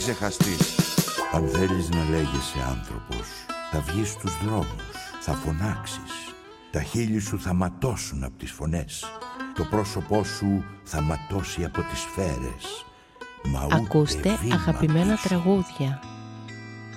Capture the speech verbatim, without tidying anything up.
ξεχαστείς. Αν θέλεις να λέγεσαι άνθρωπος, θα βγεις στους δρόμους, θα φωνάξεις. Τα χείλη σου θα ματώσουν από τις φωνές. Το πρόσωπό σου θα ματώσει από τις σφαίρες. Μα ακούστε αγαπημένα τραγούδια